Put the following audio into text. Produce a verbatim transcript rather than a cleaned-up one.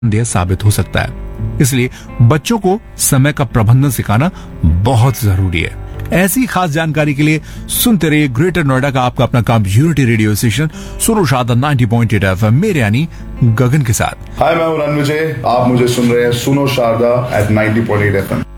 नुकसानदेह साबित हो सकता है। इसलिए बच्चों को समय का प्रबंधन सिखाना बहुत जरूरी है। ऐसी खास जानकारी के लिए सुनते रहिए ग्रेटर नोएडा का आपका अपना कम्युनिटी रेडियो स्टेशन सुनो शारदा नब्बे पॉइंट आठ एफएम, मेरे यानी गगन के साथ। हाय, मैं हूं रणविजय, आप मुझे सुन रहे हैं सुनो शारदा एट नब्बे पॉइंट आठ एफएम।